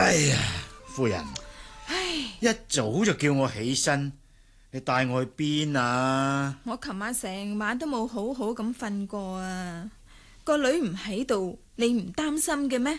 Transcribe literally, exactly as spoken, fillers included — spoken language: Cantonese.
哎呀，夫人， 唉， 一早就叫我起身，你帶我去邊啊？ 我琴晚成晚都冇好好咁瞓過啊！個女唔喺度，你唔擔心嘅咩？